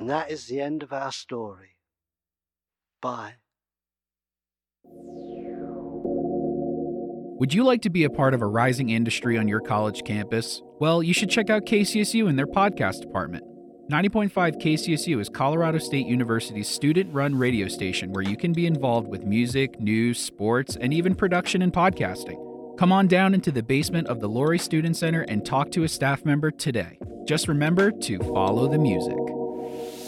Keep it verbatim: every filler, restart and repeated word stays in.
And that is the end of our story. Bye. Would you like to be a part of a rising industry on your college campus? Well, you should check out K C S U and their podcast department. ninety point five K C S U is Colorado State University's student-run radio station where you can be involved with music, news, sports, and even production and podcasting. Come on down into the basement of the Laurie Student Center and talk to a staff member today. Just remember to follow the music.